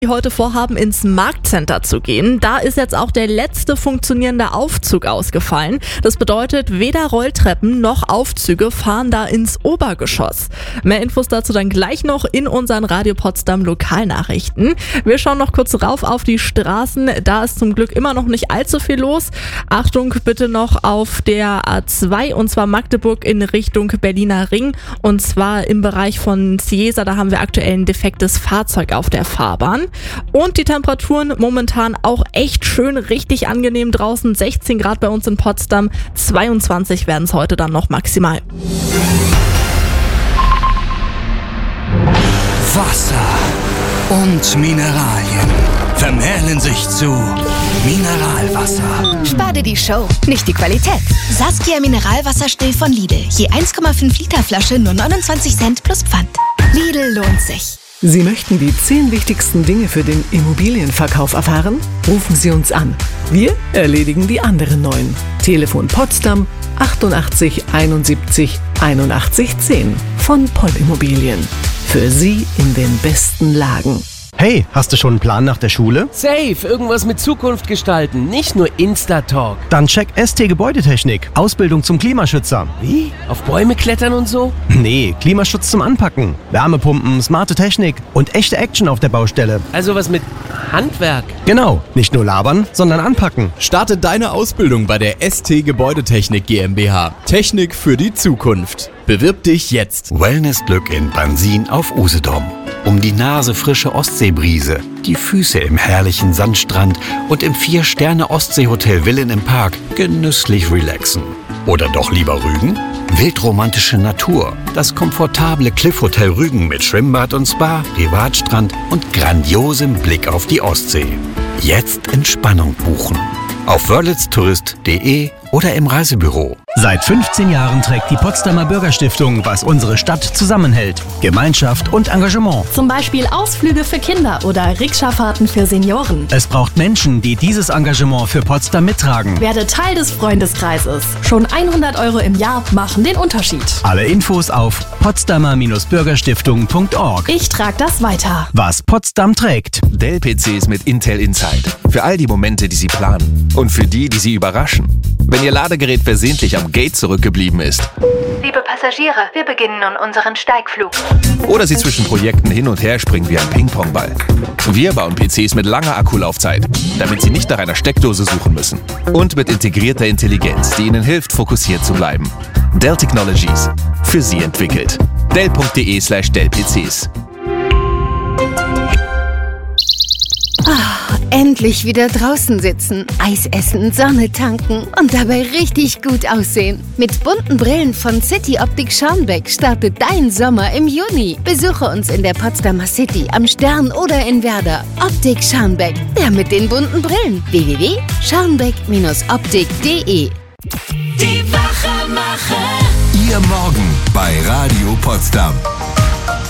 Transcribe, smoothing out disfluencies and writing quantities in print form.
Die heute vorhaben, ins Marktcenter zu gehen. Da ist jetzt auch der letzte funktionierende Aufzug ausgefallen. Das bedeutet, weder Rolltreppen noch Aufzüge fahren da ins Obergeschoss. Mehr Infos dazu dann gleich noch in unseren Radio Potsdam Lokalnachrichten. Wir schauen noch kurz rauf auf die Straßen. Da ist zum Glück immer noch nicht allzu viel los. Achtung bitte noch auf der A2 und zwar Magdeburg in Richtung Berliner Ring. Und zwar im Bereich von Ciesa. Da haben wir aktuell ein defektes Fahrzeug auf der Fahrbahn. Und die Temperaturen momentan auch echt schön, richtig angenehm draußen. 16 Grad bei uns in Potsdam, 22 werden es heute dann noch maximal. Wasser und Mineralien vermählen sich zu Mineralwasser. Spar dir die Show, nicht die Qualität. Saskia Mineralwasser still von Lidl. Je 1,5 Liter Flasche nur 29 Cent plus Pfand. Lidl lohnt sich. Sie möchten die 10 wichtigsten Dinge für den Immobilienverkauf erfahren? Rufen Sie uns an. Wir erledigen die anderen 9. Telefon Potsdam 88 71 81 10 von Poll Immobilien. Für Sie in den besten Lagen. Hey, hast du schon einen Plan nach der Schule? Safe, irgendwas mit Zukunft gestalten, nicht nur Insta-Talk. Dann check ST Gebäudetechnik, Ausbildung zum Klimaschützer. Wie? Auf Bäume klettern und so? Nee, Klimaschutz zum Anpacken. Wärmepumpen, smarte Technik und echte Action auf der Baustelle. Also was mit Handwerk? Genau, nicht nur labern, sondern anpacken. Starte deine Ausbildung bei der ST Gebäudetechnik GmbH. Technik für die Zukunft. Bewirb dich jetzt. Wellnessglück in Bansin auf Usedom. Um die Nase frische Ostseebrise, die Füße im herrlichen Sandstrand und im 4-Sterne-Ostsee-Hotel Villen im Park genüsslich relaxen. Oder doch lieber Rügen? Wildromantische Natur, das komfortable Cliff-Hotel Rügen mit Schwimmbad und Spa, Privatstrand und grandiosem Blick auf die Ostsee. Jetzt Entspannung buchen. Auf wörlitztourist.de oder im Reisebüro. Seit 15 Jahren trägt die Potsdamer Bürgerstiftung, was unsere Stadt zusammenhält. Gemeinschaft und Engagement. Zum Beispiel Ausflüge für Kinder oder Rikscha-Fahrten für Senioren. Es braucht Menschen, die dieses Engagement für Potsdam mittragen. Werde Teil des Freundeskreises. Schon 100 € im Jahr machen den Unterschied. Alle Infos auf potsdamer-bürgerstiftung.org. Ich trage das weiter. Was Potsdam trägt. Dell-PCs mit Intel Inside. Für all die Momente, die Sie planen. Und für die, die Sie überraschen. Wenn Ihr Ladegerät versehentlich am Gate zurückgeblieben ist. Liebe Passagiere, wir beginnen nun unseren Steigflug. Oder Sie zwischen Projekten hin und her springen wie ein Ping-Pong-Ball. Wir bauen PCs mit langer Akkulaufzeit, damit Sie nicht nach einer Steckdose suchen müssen. Und mit integrierter Intelligenz, die Ihnen hilft, fokussiert zu bleiben. Dell Technologies. Für Sie entwickelt. Dell.de/Dell-PCs. Endlich wieder draußen sitzen, Eis essen, Sonne tanken und dabei richtig gut aussehen. Mit bunten Brillen von City Optik Schaunbeck startet dein Sommer im Juni. Besuche uns in der Potsdamer City, am Stern oder in Werder. Optik Schaunbeck, der mit den bunten Brillen. www.schaunbeck-optik.de. Die Wachemacher. Ihr Morgen bei Radio Potsdam.